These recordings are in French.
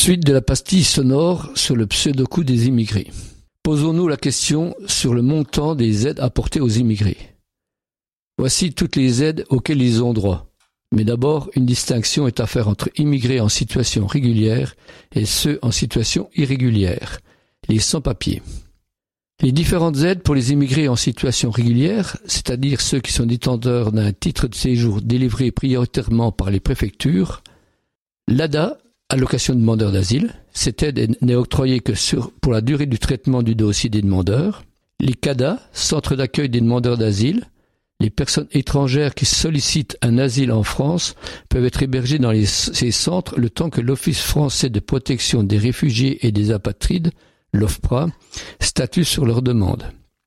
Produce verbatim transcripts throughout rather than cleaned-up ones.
Suite de la pastille sonore sur le pseudo-coût des immigrés. Posons-nous la question sur le montant des aides apportées aux immigrés. Voici toutes les aides auxquelles ils ont droit. Mais d'abord, une distinction est à faire entre immigrés en situation régulière et ceux en situation irrégulière, les sans-papiers. Les différentes aides pour les immigrés en situation régulière, c'est-à-dire ceux qui sont détenteurs d'un titre de séjour délivré prioritairement par les préfectures, l'A D A, allocation de demandeur d'asile, cette aide n'est octroyée que sur, pour la durée du traitement du dossier des demandeurs, les C A D A, centre d'accueil des demandeurs d'asile, les personnes étrangères qui sollicitent un asile en France peuvent être hébergées dans les, ces centres le temps que l'Office français de protection des réfugiés et des apatrides, l'OFPRA, statue sur leur demande.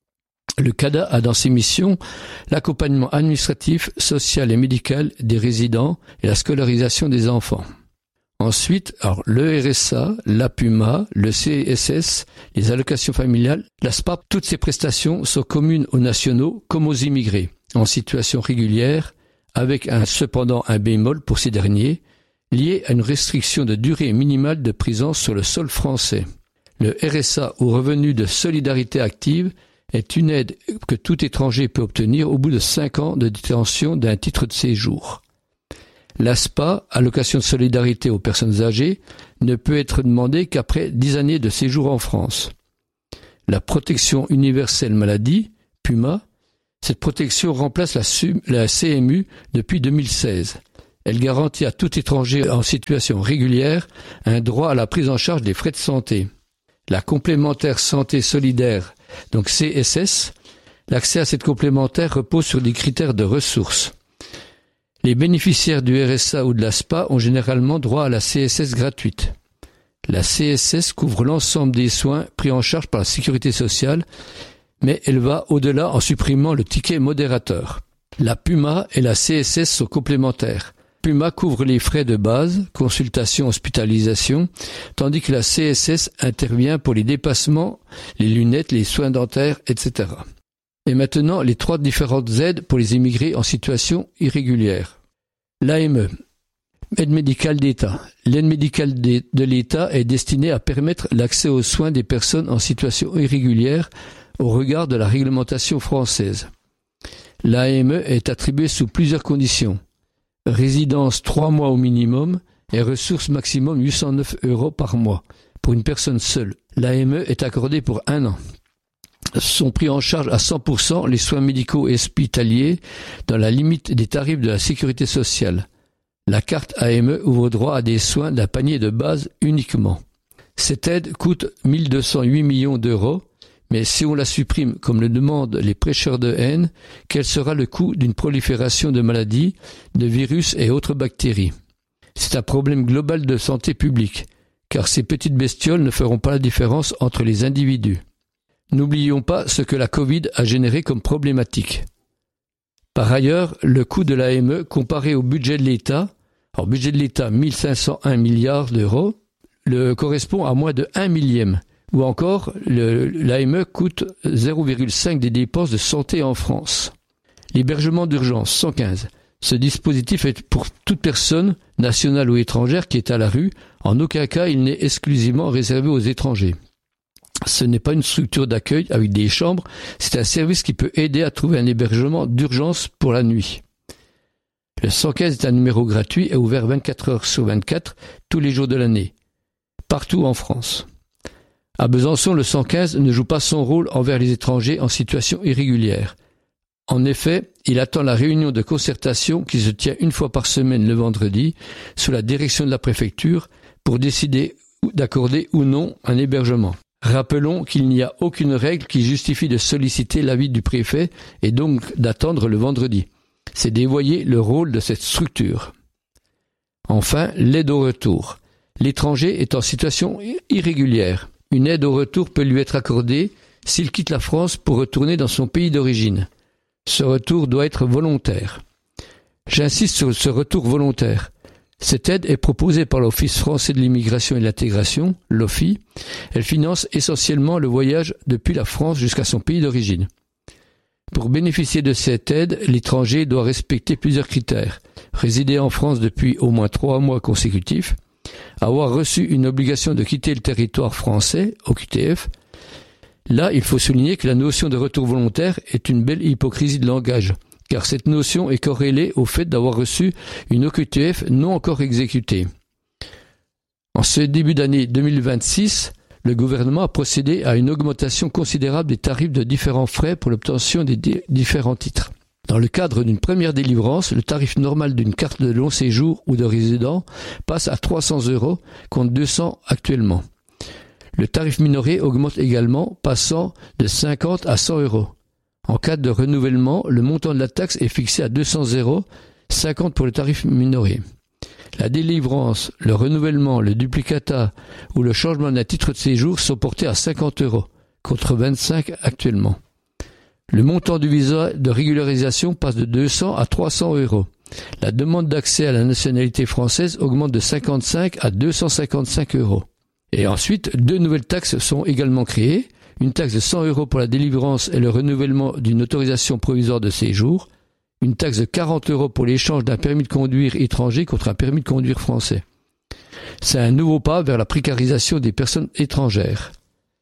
Le C A D A a dans ses missions l'accompagnement administratif, social et médical des résidents et la scolarisation des enfants. Ensuite, alors, le R S A, la PUMA, le C S S, les allocations familiales, la S P A P, toutes ces prestations sont communes aux nationaux comme aux immigrés, en situation régulière, avec un, cependant un bémol pour ces derniers, lié à une restriction de durée minimale de présence sur le sol français. Le R S A ou revenu de solidarité active est une aide que tout étranger peut obtenir au bout de cinq ans de détention d'un titre de séjour. L'A S P A, allocation de solidarité aux personnes âgées, ne peut être demandée qu'après dix années de séjour en France. La protection universelle maladie, PUMA, cette protection remplace la, la C M U depuis deux mille seize. Elle garantit à tout étranger en situation régulière un droit à la prise en charge des frais de santé. La complémentaire santé solidaire, donc C S S, l'accès à cette complémentaire repose sur des critères de ressources. Les bénéficiaires du R S A ou de la S P A ont généralement droit à la C S S gratuite. La C S S couvre l'ensemble des soins pris en charge par la sécurité sociale, mais elle va au-delà en supprimant le ticket modérateur. La PUMA et la C S S sont complémentaires. PUMA couvre les frais de base, consultation, hospitalisation, tandis que la C S S intervient pour les dépassements, les lunettes, les soins dentaires, et cetera. Et maintenant, les trois différentes aides pour les immigrés en situation irrégulière. L'A M E, aide médicale d'État. L'aide médicale de l'État est destinée à permettre l'accès aux soins des personnes en situation irrégulière au regard de la réglementation française. L'A M E est attribuée sous plusieurs conditions. Résidence trois mois au minimum et ressources maximum huit cent neuf euros par mois. Pour une personne seule, l'A M E est accordée pour un an. Sont pris en charge à cent pour cent les soins médicaux et hospitaliers dans la limite des tarifs de la sécurité sociale. La carte A M E ouvre droit à des soins d'un panier de base uniquement. Cette aide coûte mille deux cent huit millions d'euros, mais si on la supprime comme le demandent les prêcheurs de haine, quel sera le coût d'une prolifération de maladies, de virus et autres bactéries? C'est un problème global de santé publique, car ces petites bestioles ne feront pas la différence entre les individus. N'oublions pas ce que la Covid a généré comme problématique. Par ailleurs, le coût de l'A M E comparé au budget de l'État, alors budget de l'État mille cinq cent un milliards d'euros, le correspond à moins de un millième. Ou encore, l'A M E coûte zéro virgule cinq des dépenses de santé en France. L'hébergement d'urgence cent quinze. Ce dispositif est pour toute personne, nationale ou étrangère, qui est à la rue. En aucun cas, il n'est exclusivement réservé aux étrangers. Ce n'est pas une structure d'accueil avec des chambres, c'est un service qui peut aider à trouver un hébergement d'urgence pour la nuit. Le cent quinze est un numéro gratuit et ouvert vingt-quatre heures sur vingt-quatre, tous les jours de l'année, partout en France. À Besançon, le cent quinze ne joue pas son rôle envers les étrangers en situation irrégulière. En effet, il attend la réunion de concertation qui se tient une fois par semaine le vendredi, sous la direction de la préfecture, pour décider d'accorder ou non un hébergement. Rappelons qu'il n'y a aucune règle qui justifie de solliciter l'avis du préfet et donc d'attendre le vendredi. C'est dévoyer le rôle de cette structure. Enfin, l'aide au retour. L'étranger est en situation irrégulière. Une aide au retour peut lui être accordée s'il quitte la France pour retourner dans son pays d'origine. Ce retour doit être volontaire. J'insiste sur ce retour volontaire. Cette aide est proposée par l'Office français de l'immigration et de l'intégration, l'O F I. Elle finance essentiellement le voyage depuis la France jusqu'à son pays d'origine. Pour bénéficier de cette aide, l'étranger doit respecter plusieurs critères. Résider en France depuis au moins trois mois consécutifs, avoir reçu une obligation de quitter le territoire français, O Q T F. Là, il faut souligner que la notion de retour volontaire est une belle hypocrisie de langage, car cette notion est corrélée au fait d'avoir reçu une O Q T F non encore exécutée. En ce début d'année deux mille vingt-six, le gouvernement a procédé à une augmentation considérable des tarifs de différents frais pour l'obtention des di- différents titres. Dans le cadre d'une première délivrance, le tarif normal d'une carte de long séjour ou de résident passe à trois cents euros contre deux cents actuellement. Le tarif minoré augmente également, passant de cinquante à cent euros. En cas de renouvellement, le montant de la taxe est fixé à deux cents euros, cinquante pour le tarif minoré. La délivrance, le renouvellement, le duplicata ou le changement d'un titre de séjour sont portés à cinquante euros, contre vingt-cinq actuellement. Le montant du visa de régularisation passe de deux cents à trois cents euros. La demande d'accès à la nationalité française augmente de cinquante-cinq à deux cent cinquante-cinq euros. Et ensuite, deux nouvelles taxes sont également créées. Une taxe de cent euros pour la délivrance et le renouvellement d'une autorisation provisoire de séjour. Une taxe de quarante euros pour l'échange d'un permis de conduire étranger contre un permis de conduire français. C'est un nouveau pas vers la précarisation des personnes étrangères.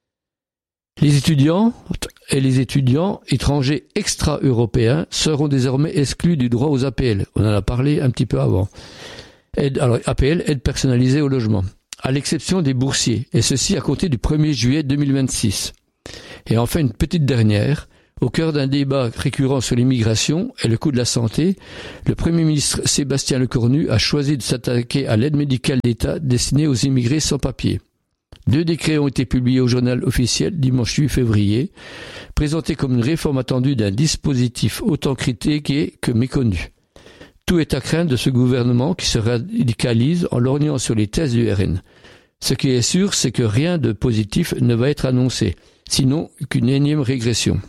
Les étudiants et les étudiants étrangers extra-européens seront désormais exclus du droit aux A P L. On en a parlé un petit peu avant. Aide, alors, A P L, aide personnalisée au logement, à l'exception des boursiers, et ceci à compter du premier juillet deux mille vingt-six. Et enfin, une petite dernière. Au cœur d'un débat récurrent sur l'immigration et le coût de la santé, le Premier ministre Sébastien Lecornu a choisi de s'attaquer à l'aide médicale d'État destinée aux immigrés sans papier. Deux décrets ont été publiés au journal officiel dimanche huit février, présentés comme une réforme attendue d'un dispositif autant critiqué que méconnu. Tout est à craindre de ce gouvernement qui se radicalise en lorgnant sur les thèses du R N. Ce qui est sûr, c'est que rien de positif ne va être annoncé, sinon qu'une énième régression.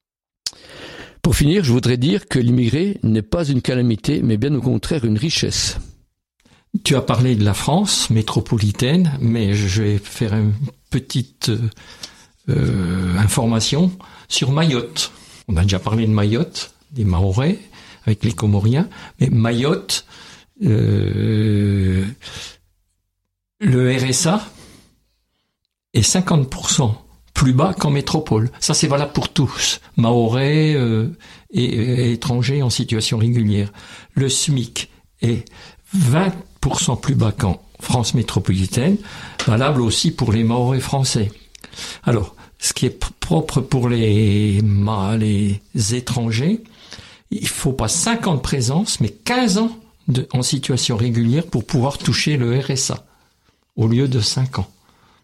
Pour finir, je voudrais dire que l'immigré n'est pas une calamité, mais bien au contraire une richesse. Tu as parlé de la France métropolitaine, mais je vais faire une petite euh, information sur Mayotte. On a déjà parlé de Mayotte, des Mahorais, avec les Comoriens, mais Mayotte, euh, le R S A est cinquante pour cent plus bas qu'en métropole. Ça, c'est valable pour tous, Mahorais euh, et, et étrangers en situation régulière. Le SMIC est vingt pour cent plus bas qu'en France métropolitaine, valable aussi pour les Mahorais français. Alors, ce qui est propre pour les, les étrangers, il faut pas cinquante présences, mais quinze ans de, en situation régulière pour pouvoir toucher le R S A, au lieu de cinq ans.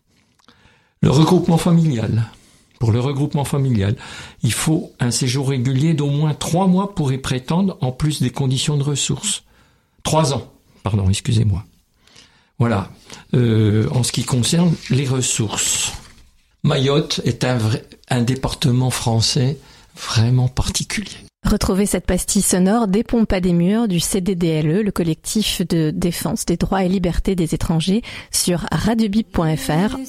Le regroupement familial. Pour le regroupement familial, il faut un séjour régulier d'au moins trois mois pour y prétendre, en plus des conditions de ressources. Trois ans, pardon, excusez-moi. Voilà, euh, en ce qui concerne les ressources. Mayotte est un, vrai, un département français vraiment particulier. Retrouvez cette pastille sonore des Pompes pas des murs du C D D L E, le collectif de défense des droits et libertés des étrangers, sur radiobip point f r